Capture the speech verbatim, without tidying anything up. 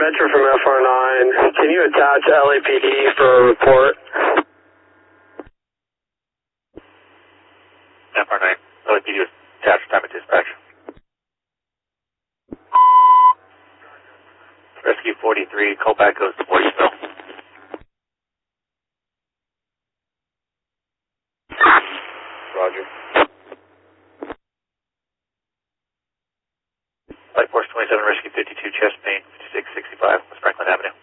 Metro from F R nine. Can you attach L A P D for a report? F R nine, L A P D was attached, time of dispatch. Rescue forty-three, callback goes to voicemail. Roger. Flight Force twenty-seven, Rescue fifty-two, chest pain, fifty-six sixty-five, West Franklin Avenue.